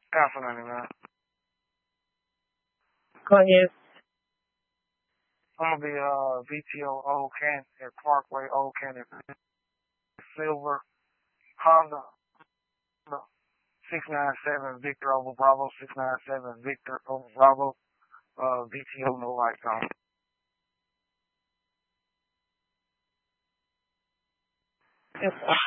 Definitely, man. Kanye. I'm gonna be VTO Old Canton at Parkway Old Canton. Silver Honda 697 Victor over Bravo 697 Victor over Bravo. VTO no lights on. Yes.